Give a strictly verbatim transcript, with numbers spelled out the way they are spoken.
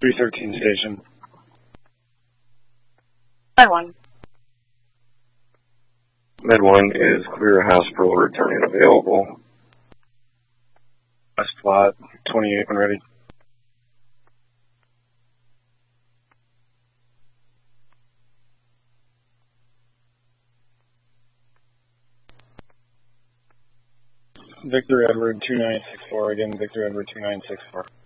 three thirteen station. Med one. Med one is clear hospital, returning available. West plot, twenty-eight when ready. Victor Edward two nine six four, again, Victor Edward two nine six four.